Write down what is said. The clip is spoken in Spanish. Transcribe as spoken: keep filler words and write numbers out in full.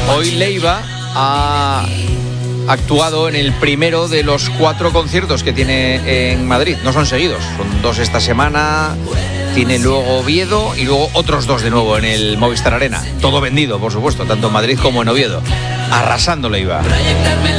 Hoy Leiva ha actuado en el primero de los cuatro conciertos que tiene en Madrid. No son seguidos, son dos esta semana. Tiene luego Oviedo y luego otros dos de nuevo en el Movistar Arena. Todo vendido, por supuesto, tanto en Madrid como en Oviedo. Arrasando Leiva.